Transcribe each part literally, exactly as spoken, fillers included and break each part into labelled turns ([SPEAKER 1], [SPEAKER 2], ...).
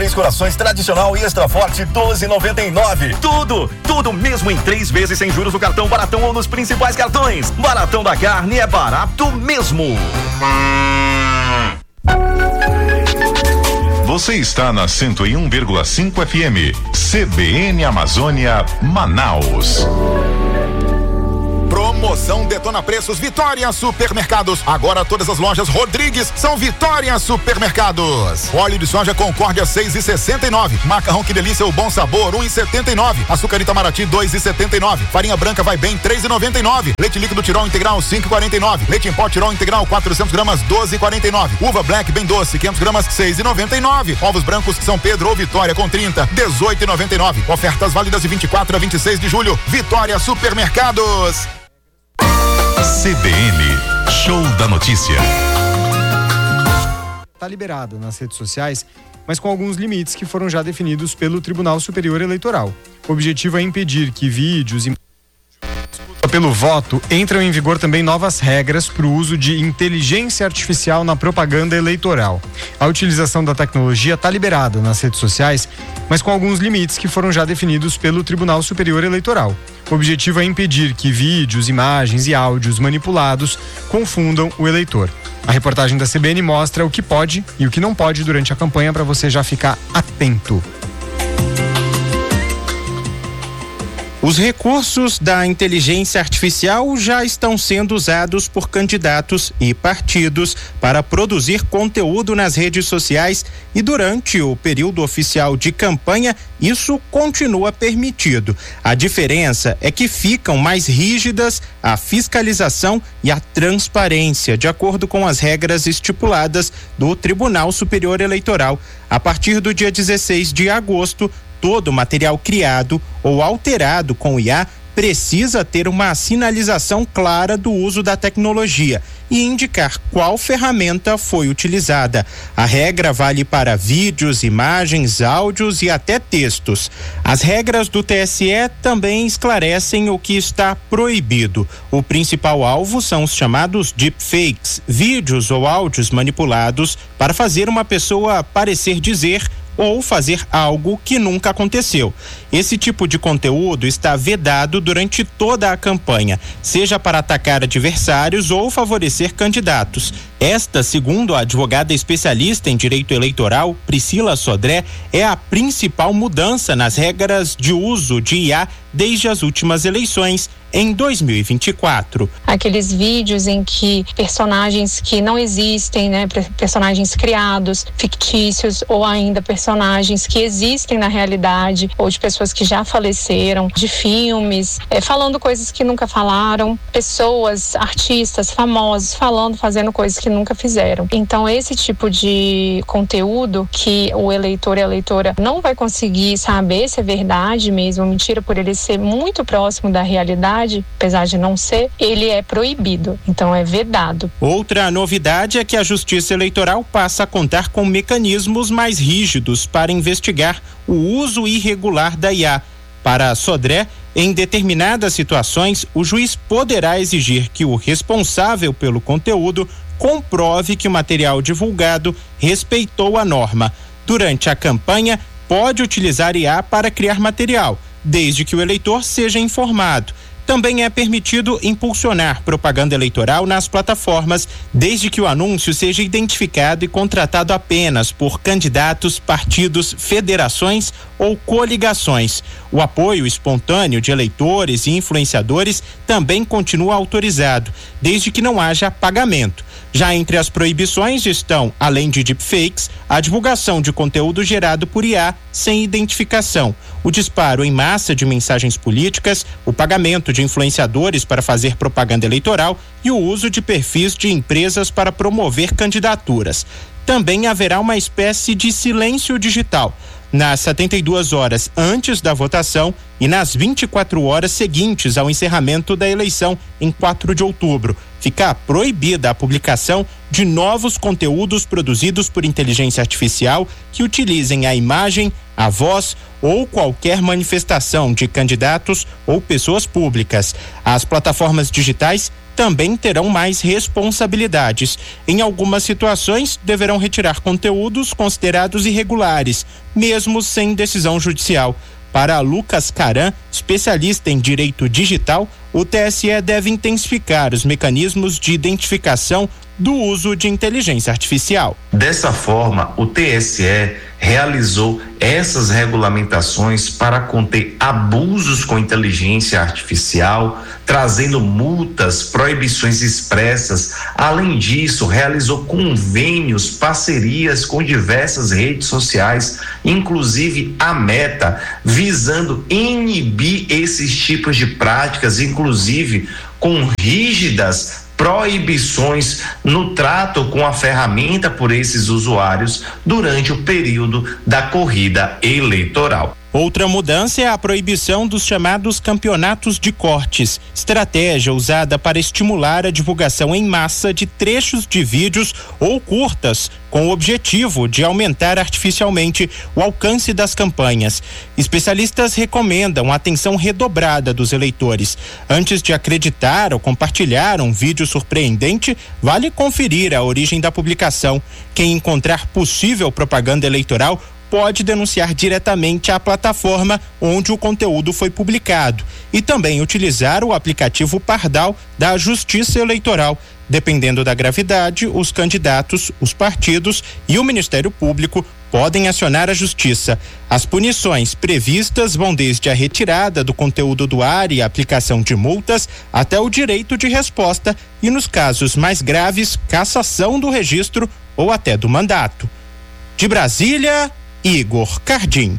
[SPEAKER 1] três corações tradicional e extra forte doze e noventa e nove. Tudo, tudo mesmo em três vezes sem juros no cartão Baratão ou nos principais cartões. Baratão da Carne é barato mesmo.
[SPEAKER 2] Você está na cento e um vírgula cinco F M, C B N Amazônia, Manaus.
[SPEAKER 3] Promoção Detona Preços Vitória Supermercados. Agora todas as lojas Rodrigues são Vitória Supermercados. Óleo de soja Concórdia seis e sessenta e nove. Macarrão Que Delícia o Bom Sabor um e setenta e nove. Açúcar Itamaraty dois e setenta e nove. Farinha branca Vai Bem três e noventa e nove. Leite líquido Tirol Integral cinco e quarenta e nove. Leite em pó Tirol Integral quatrocentos gramas doze e quarenta e nove. Uva Black bem doce quinhentos gramas seis e noventa e nove. Ovos brancos São Pedro ou Vitória com trinta dezoito e noventa e nove. Ofertas válidas de vinte e quatro a vinte e seis de julho. Vitória Supermercados.
[SPEAKER 2] C B N, Show da Notícia.
[SPEAKER 4] Está liberado nas redes sociais, mas com alguns limites que foram já definidos pelo Tribunal Superior Eleitoral. O objetivo é impedir que vídeos e pelo voto entram em vigor também novas regras para o uso de inteligência artificial na propaganda eleitoral. A utilização da tecnologia está liberada nas redes sociais, mas com alguns limites que foram já definidos pelo Tribunal Superior Eleitoral. O objetivo é impedir que vídeos, imagens e áudios manipulados confundam o eleitor. A reportagem da C B N mostra o que pode e o que não pode durante a campanha para você já ficar atento.
[SPEAKER 5] Os recursos da inteligência artificial já estão sendo usados por candidatos e partidos para produzir conteúdo nas redes sociais e durante o período oficial de campanha isso continua permitido. A diferença é que ficam mais rígidas a fiscalização e a transparência, de acordo com as regras estipuladas do Tribunal Superior Eleitoral. A partir do dia dezesseis de agosto, todo material criado ou alterado com I A precisa ter uma sinalização clara do uso da tecnologia e indicar qual ferramenta foi utilizada. A regra vale para vídeos, imagens, áudios e até textos. As regras do T S E também esclarecem o que está proibido. O principal alvo são os chamados deepfakes, vídeos ou áudios manipulados para fazer uma pessoa parecer dizer ou fazer algo que nunca aconteceu. Esse tipo de conteúdo está vedado durante toda a campanha, seja para atacar adversários ou favorecer candidatos. Esta, segundo a advogada especialista em direito eleitoral, Priscila Sodré, é a principal mudança nas regras de uso de I A desde as últimas eleições em dois mil e vinte e quatro.
[SPEAKER 6] Aqueles vídeos em que personagens que não existem, né, personagens criados, fictícios ou ainda personagens que existem na realidade ou de pessoas que já faleceram, de filmes, é, falando coisas que nunca falaram, pessoas, artistas famosos falando, fazendo coisas que nunca fizeram. Então esse tipo de conteúdo que o eleitor e a eleitora não vai conseguir saber se é verdade mesmo ou mentira por ele ser muito próximo da realidade, apesar de não ser, ele é proibido, então é vedado.
[SPEAKER 5] Outra novidade é que a Justiça Eleitoral passa a contar com mecanismos mais rígidos para investigar o uso irregular da I A. Para a Sodré, em determinadas situações, o juiz poderá exigir que o responsável pelo conteúdo comprove que o material divulgado respeitou a norma. Durante a campanha, pode utilizar I A para criar material, desde que o eleitor seja informado. Também é permitido impulsionar propaganda eleitoral nas plataformas, desde que o anúncio seja identificado e contratado apenas por candidatos, partidos, federações ou coligações. O apoio espontâneo de eleitores e influenciadores também continua autorizado, desde que não haja pagamento. Já entre as proibições estão, além de deepfakes, a divulgação de conteúdo gerado por I A sem identificação, o disparo em massa de mensagens políticas, o pagamento de influenciadores para fazer propaganda eleitoral e o uso de perfis de empresas para promover candidaturas. Também haverá uma espécie de silêncio digital nas setenta e duas horas antes da votação e nas vinte e quatro horas seguintes ao encerramento da eleição em quatro de outubro. Fica proibida a publicação de novos conteúdos produzidos por inteligência artificial que utilizem a imagem, a voz ou qualquer manifestação de candidatos ou pessoas públicas. As plataformas digitais também terão mais responsabilidades. Em algumas situações, deverão retirar conteúdos considerados irregulares, mesmo sem decisão judicial. Para Lucas Caran, especialista em direito digital, o T S E deve intensificar os mecanismos de identificação do uso de inteligência artificial.
[SPEAKER 7] Dessa forma, o T S E realizou essas regulamentações para conter abusos com inteligência artificial, trazendo multas, proibições expressas. Além disso, realizou convênios, parcerias com diversas redes sociais, inclusive a Meta, visando inibir esses tipos de práticas, inclusive com rígidas proibições no trato com a ferramenta por esses usuários durante o período da corrida eleitoral.
[SPEAKER 5] Outra mudança é a proibição dos chamados campeonatos de cortes, estratégia usada para estimular a divulgação em massa de trechos de vídeos ou curtas, com o objetivo de aumentar artificialmente o alcance das campanhas. Especialistas recomendam a atenção redobrada dos eleitores. Antes de acreditar ou compartilhar um vídeo surpreendente, vale conferir a origem da publicação. Quem encontrar possível propaganda eleitoral pode denunciar diretamente à plataforma onde o conteúdo foi publicado e também utilizar o aplicativo Pardal da Justiça Eleitoral. Dependendo da gravidade, os candidatos, os partidos e o Ministério Público podem acionar a Justiça. As punições previstas vão desde a retirada do conteúdo do ar e a aplicação de multas até o direito de resposta e, nos casos mais graves, cassação do registro ou até do mandato. De Brasília, Igor Cardim.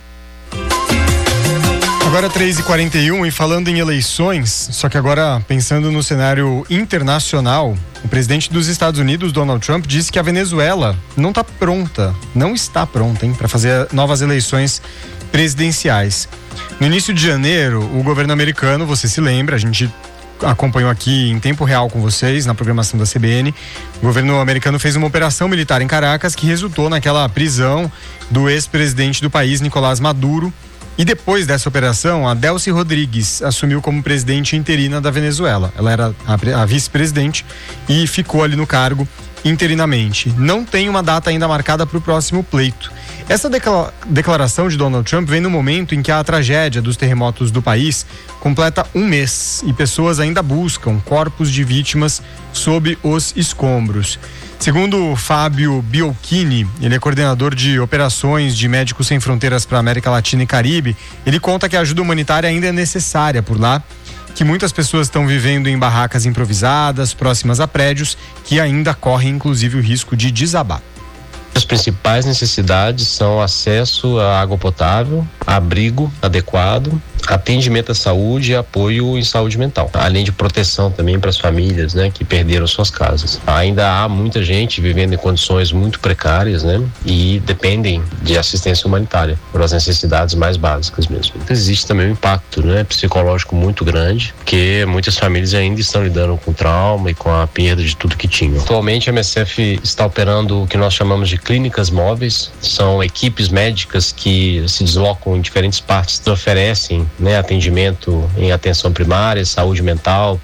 [SPEAKER 4] Agora três e quarenta e um e falando em eleições, só que agora pensando no cenário internacional, o presidente dos Estados Unidos, Donald Trump, disse que a Venezuela não está pronta, não está pronta, hein, para fazer novas eleições presidenciais. No início de janeiro, o governo americano, você se lembra, a gente acompanhou aqui em tempo real com vocês na programação da C B N, o governo americano fez uma operação militar em Caracas que resultou naquela prisão do ex-presidente do país, Nicolás Maduro. E depois dessa operação, a Delcy Rodrigues assumiu como presidente interina da Venezuela. Ela era a, a vice-presidente e ficou ali no cargo interinamente. Não tem uma data ainda marcada para o próximo pleito. Essa decla- declaração de Donald Trump vem no momento em que a tragédia dos terremotos do país completa um mês e pessoas ainda buscam corpos de vítimas sob os escombros. Segundo Fábio Biolchini, ele é coordenador de operações de Médicos Sem Fronteiras para a América Latina e Caribe, ele conta que a ajuda humanitária ainda é necessária por lá, que muitas pessoas estão vivendo em barracas improvisadas, próximas a prédios, que ainda correm inclusive o risco de desabar.
[SPEAKER 8] As principais necessidades são acesso à água potável, abrigo adequado, atendimento à saúde e apoio em saúde mental, além de proteção também para as famílias, né, que perderam suas casas. Ainda há muita gente vivendo em condições muito precárias, né, e dependem de assistência humanitária por as necessidades mais básicas mesmo. Existe também um impacto, né, psicológico muito grande, porque muitas famílias ainda estão lidando com trauma e com a perda de tudo que tinham. Atualmente a M S F está operando o que nós chamamos de clínicas móveis, são equipes médicas que se deslocam em diferentes partes e oferecem, né, atendimento em atenção primária, saúde mental.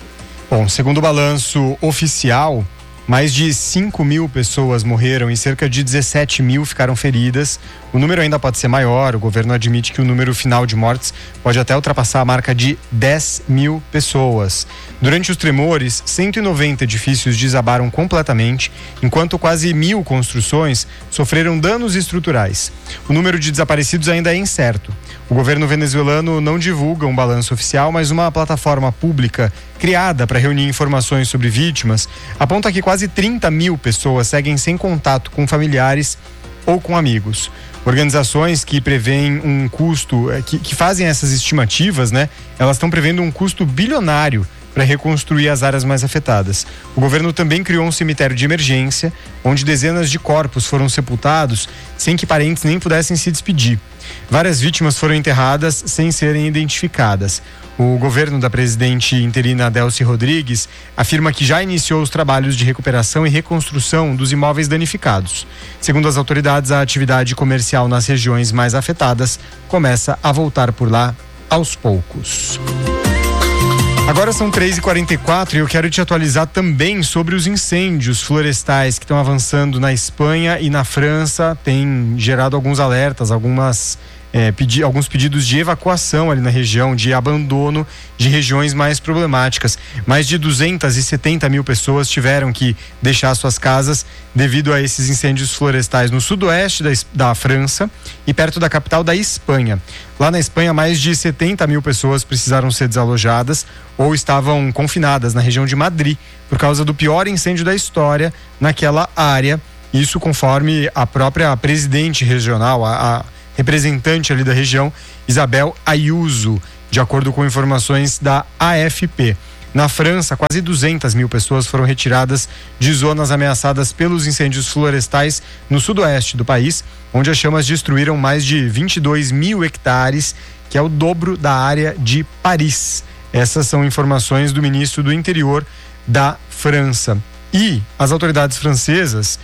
[SPEAKER 4] Bom, segundo o balanço oficial, mais de cinco mil pessoas morreram e cerca de dezessete mil ficaram feridas. O número ainda pode ser maior, o governo admite que o número final de mortes pode até ultrapassar a marca de dez mil pessoas. Durante os tremores, cento e noventa edifícios desabaram completamente, enquanto quase mil construções sofreram danos estruturais. O número de desaparecidos ainda é incerto. O governo venezuelano não divulga um balanço oficial, mas uma plataforma pública criada para reunir informações sobre vítimas aponta que quase trinta mil pessoas seguem sem contato com familiares ou com amigos. Organizações que prevêem um custo, que, que fazem essas estimativas, né? Elas estão prevendo um custo bilionário para reconstruir as áreas mais afetadas. O governo também criou um cemitério de emergência, onde dezenas de corpos foram sepultados sem que parentes nem pudessem se despedir. Várias vítimas foram enterradas sem serem identificadas. O governo da presidente interina Delcy Rodrigues afirma que já iniciou os trabalhos de recuperação e reconstrução dos imóveis danificados. Segundo as autoridades, a atividade comercial nas regiões mais afetadas começa a voltar por lá aos poucos. Agora são três e quarenta e quatro e eu quero te atualizar também sobre os incêndios florestais que estão avançando na Espanha e na França. Tem gerado alguns alertas, algumas é, pedi, alguns pedidos de evacuação ali na região, de abandono de regiões mais problemáticas. Mais de duzentas e setenta mil pessoas tiveram que deixar suas casas devido a esses incêndios florestais no sudoeste da, da França e perto da capital da Espanha. Lá na Espanha, mais de setenta mil pessoas precisaram ser desalojadas ou estavam confinadas na região de Madrid por causa do pior incêndio da história naquela área. Isso conforme a própria presidente regional, a, a representante ali da região, Isabel Ayuso, de acordo com informações da A F P. Na França, quase duzentas mil pessoas foram retiradas de zonas ameaçadas pelos incêndios florestais no sudoeste do país, onde as chamas destruíram mais de vinte e dois mil hectares, que é o dobro da área de Paris. Essas são informações do ministro do Interior da França. E as autoridades francesas,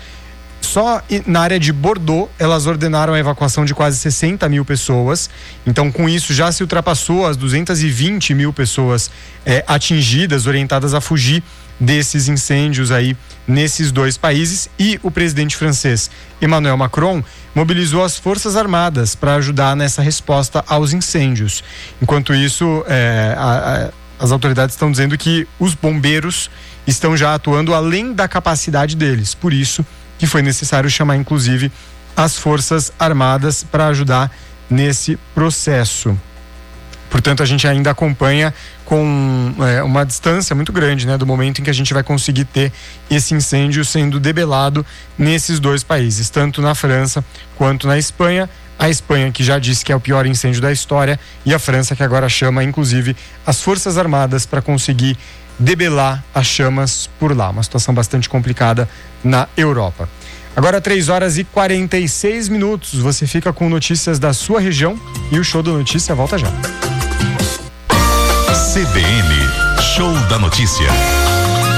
[SPEAKER 4] só na área de Bordeaux, elas ordenaram a evacuação de quase sessenta mil pessoas. Então, com isso, já se ultrapassou as duzentas e vinte mil pessoas é, atingidas, orientadas a fugir desses incêndios aí nesses dois países. E o presidente francês Emmanuel Macron mobilizou as Forças Armadas para ajudar nessa resposta aos incêndios. Enquanto isso, é, a, a, as autoridades estão dizendo que os bombeiros estão já atuando além da capacidade deles. Por isso que foi necessário chamar, inclusive, as Forças Armadas para ajudar nesse processo. Portanto, a gente ainda acompanha com é, uma distância muito grande, né, do momento em que a gente vai conseguir ter esse incêndio sendo debelado nesses dois países, tanto na França quanto na Espanha. A Espanha, que já disse que é o pior incêndio da história, e a França, que agora chama, inclusive, as Forças Armadas para conseguir debelar as chamas por lá. Uma situação bastante complicada na Europa. Agora três horas e quarenta e seis minutos. Você fica com notícias da sua região e o Show da Notícia volta já.
[SPEAKER 2] C B N, Show da Notícia.